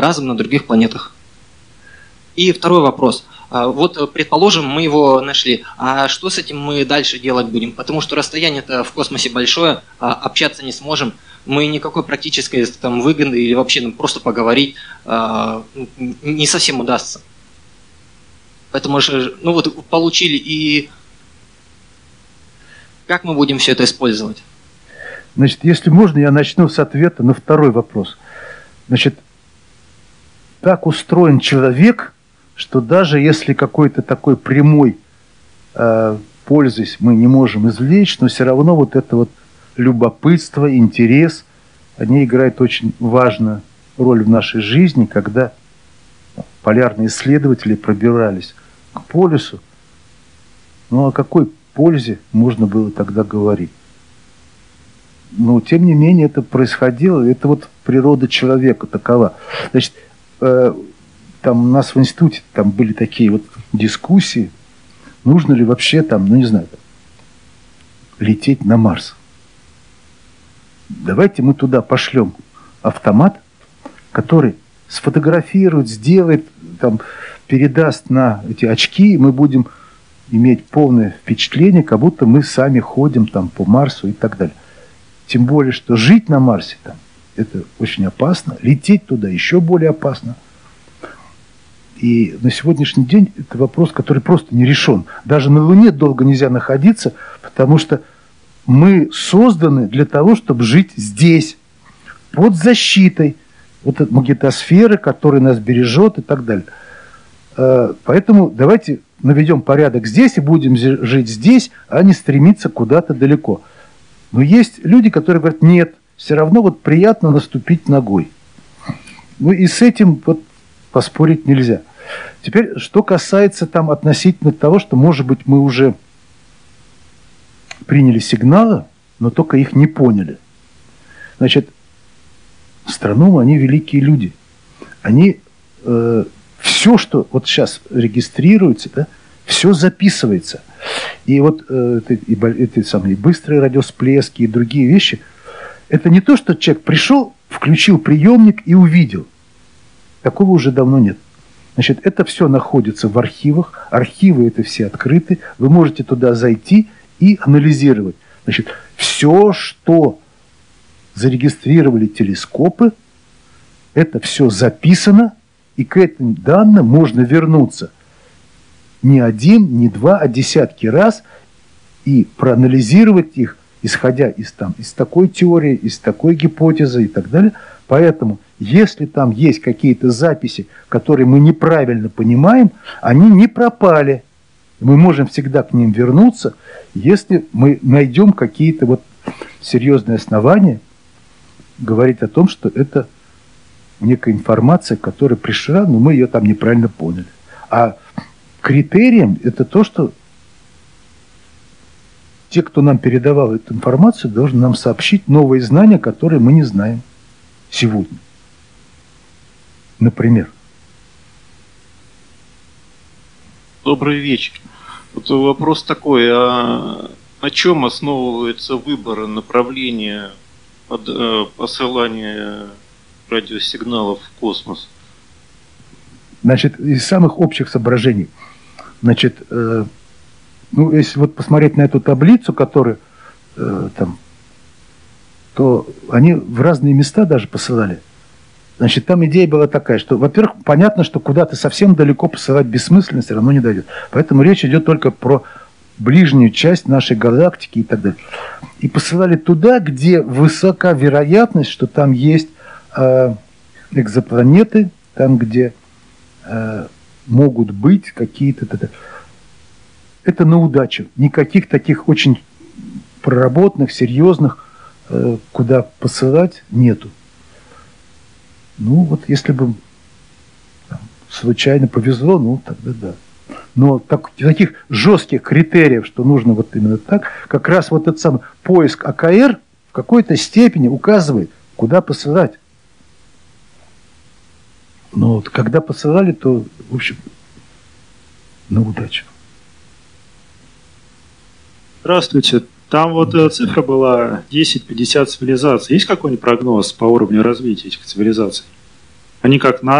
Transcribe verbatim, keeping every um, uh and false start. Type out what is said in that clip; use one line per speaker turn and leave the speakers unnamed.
разом на других планетах. И второй вопрос. Вот, предположим, мы его нашли. А что с этим мы дальше делать будем? Потому что расстояние-то в космосе большое, общаться не сможем. Мы никакой практической там, выгоды или вообще ну, просто поговорить не совсем удастся. Поэтому же, ну вот, получили и как мы будем все это использовать?
Значит, если можно, я начну с ответа на второй вопрос. Значит, так устроен человек, что даже если какой-то такой прямой э, пользы мы не можем извлечь, но все равно вот это вот любопытство, интерес, они играют очень важную роль в нашей жизни, когда полярные исследователи пробирались к полюсу. Ну, о какой пользе можно было тогда говорить? Но, тем не менее, это происходило, это вот природа человека такова. Значит, э, там у нас в институте там были такие вот дискуссии, нужно ли вообще там, ну не знаю, лететь на Марс. Давайте мы туда пошлем автомат, который сфотографирует, сделает, там, передаст на эти очки, и мы будем иметь полное впечатление, как будто мы сами ходим там по Марсу и так далее. Тем более, что жить на Марсе там, это очень опасно, лететь туда еще более опасно. И на сегодняшний день это вопрос, который просто не решен. Даже на Луне долго нельзя находиться, потому что мы созданы для того, чтобы жить здесь, под защитой вот этой магнитосферы, которая нас бережет и так далее. Поэтому давайте наведем порядок здесь и будем жить здесь, а не стремиться куда-то далеко. Но есть люди, которые говорят, нет, все равно вот приятно наступить ногой. Ну и с этим вот поспорить нельзя. Теперь, что касается там относительно того, что, может быть, мы уже приняли сигналы, но только их не поняли. Значит, астрономы, они великие люди. Они э, все, что вот сейчас регистрируется, да, все записывается. И вот э, эти, эти самые быстрые радиосплески и другие вещи, это не то, что человек пришел, включил приемник и увидел. Такого уже давно нет. Значит, это все находится в архивах, архивы это все открыты, вы можете туда зайти и анализировать. Значит, все, что зарегистрировали телескопы, это все записано, и к этим данным можно вернуться не один, не два, а десятки раз и проанализировать их, исходя из, там, из такой теории, из такой гипотезы и так далее. Поэтому, если там есть какие-то записи, которые мы неправильно понимаем, они не пропали. Мы можем всегда к ним вернуться, если мы найдем какие-то вот серьезные основания говорить о том, что это некая информация, которая пришла, но мы ее там неправильно поняли. А критерием это то, что те, кто нам передавал эту информацию, должны нам сообщить новые знания, которые мы не знаем сегодня. Например.
Добрый вечер. Вот вопрос такой, а на чем основывается выбор направления под, э, посылания радиосигналов в космос?
Значит, из самых общих соображений. Значит, э, ну, если вот посмотреть на эту таблицу, которую э, там, то они в разные места даже посылали. Значит, там идея была такая, что, во-первых, понятно, что куда-то совсем далеко посылать бессмысленно, все равно не дойдет. Поэтому речь идет только про ближнюю часть нашей галактики и так далее. И посылали туда, где высока вероятность, что там есть э, экзопланеты, там, где э, могут быть какие-то... Это на удачу. Никаких таких очень проработанных, серьезных, э, куда посылать, нету. Ну, вот если бы там, случайно повезло, ну, тогда да. Но так, таких жестких критериев, что нужно вот именно так, как раз вот этот самый поиск АКР в какой-то степени указывает, куда посылать. Но вот когда посылали, то, в общем, на удачу.
Здравствуйте. Там вот цифра была десять-пятьдесят цивилизаций. Есть какой-нибудь прогноз по уровню развития этих цивилизаций? Они как на